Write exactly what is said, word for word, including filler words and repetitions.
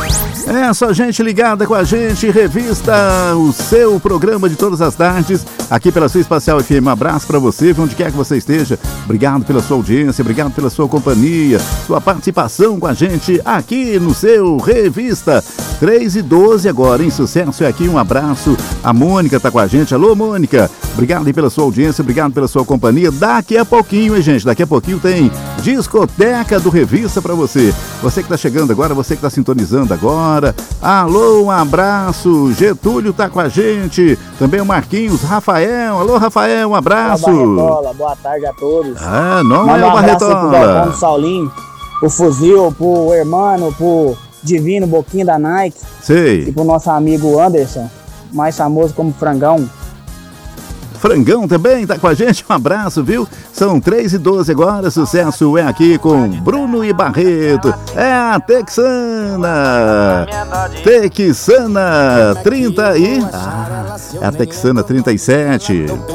É, só gente ligada com a gente, Revista, o seu programa de todas as tardes, aqui pela sua Espacial F M. Um abraço pra você, onde quer que você esteja. Obrigado pela sua audiência, obrigado pela sua companhia, sua participação com a gente aqui no seu Revista. três e doze agora, em sucesso é aqui, um abraço. A Mônica tá com a gente. Alô, Mônica, obrigado aí pela sua audiência, obrigado pela sua companhia. Daqui a pouquinho, hein, gente, daqui a pouquinho tem Discoteca do Revista pra você. Você que tá chegando agora, você que tá sintonizando agora. Alô, um abraço. Getúlio tá com a gente. Também o Marquinhos, Rafael. Alô, Rafael, um abraço. Barretola, boa tarde a todos. Ah, não Manda é o um abraço Barretola. pro Galvão, pro Saulinho, pro Fuzil, pro Hermano, pro Divino Boquinha da Nike. Sei. E pro nosso amigo Anderson, mais famoso como Frangão. Frangão também tá com a gente, um abraço, viu? São três e doze agora, sucesso é aqui com Bruno e Barreto. É a Texana. Texana trinta e... Ah, é a Texana trinta e sete.